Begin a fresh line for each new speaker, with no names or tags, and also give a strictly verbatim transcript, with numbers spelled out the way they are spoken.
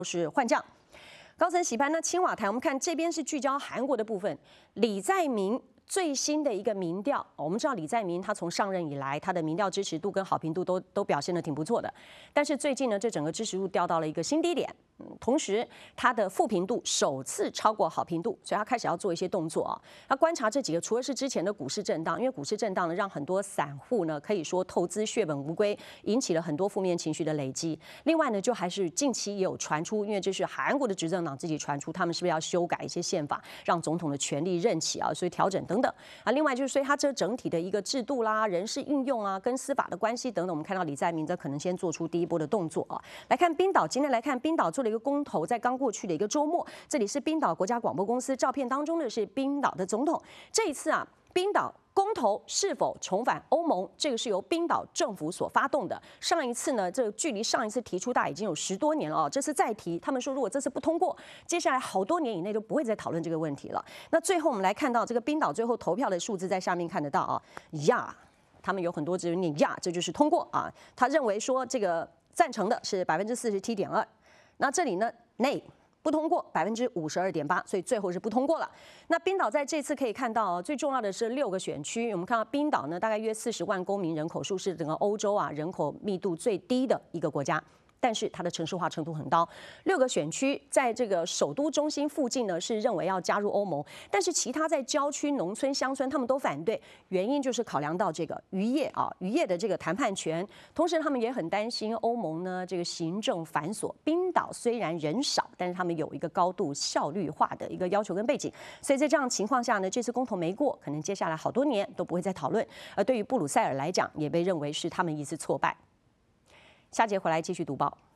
是换将。高层洗盘呢，青瓦台，我们看这边是聚焦韩国的部分，李在明。 最新的一个民调，我们知道李在明他从上任以来，他的民调支持度跟好评度都都表现得挺不错的。但是最近呢，这整个支持度掉到了一个新低点，嗯，同时他的负评度首次超过好评度，所以他开始要做一些动作啊。他观察这几个，除了是之前的股市震荡，因为股市震荡呢，让很多散户呢可以说透支血本无归，引起了很多负面情绪的累积。另外呢，就还是近期也有传出，因为这是韩国的执政党自己传出，他们是不是要修改一些宪法，让总统的权力任期啊，所以调整等。 等啊，另外就是，所以它这整体的一个制度啦、人事运用啊，跟司法的关系等等，我们看到李在明则可能先做出第一波的动作啊。来看冰岛，今天来看冰岛做了一个公投，在刚过去的一个周末，这里是冰岛国家广播公司照片当中的是冰岛的总统，这一次啊，冰岛。 公投是否重返欧盟，这个是由冰岛政府所发动的。上一次呢，这个距离上一次提出大概已经有十多年了哦。这次再提，他们说如果这次不通过，接下来好多年以内都不会再讨论这个问题了。那最后我们来看到这个冰岛最后投票的数字，在下面看得到啊，呀，他们有很多只有念呀，这就是通过啊。他认为说这个赞成的是百分之四十七点二，那这里呢内。 不通过百分之五十二点八，所以最后是不通过了。那冰岛在这次可以看到，最重要的是六个选区。我们看到冰岛呢，大概约四十万公民人口数，是整个欧洲啊人口密度最低的一个国家。 但是它的城市化程度很高，六个选区在这个首都中心附近呢，是认为要加入欧盟，但是其他在郊区、农村、乡村，他们都反对，原因就是考量到这个渔业啊，渔业的这个谈判权，同时他们也很担心欧盟呢这个行政繁琐。冰岛虽然人少，但是他们有一个高度效率化的一个要求跟背景，所以在这样情况下呢，这次公投没过，可能接下来好多年都不会再讨论。而对于布鲁塞尔来讲，也被认为是他们一次挫败。下节回来继续读报。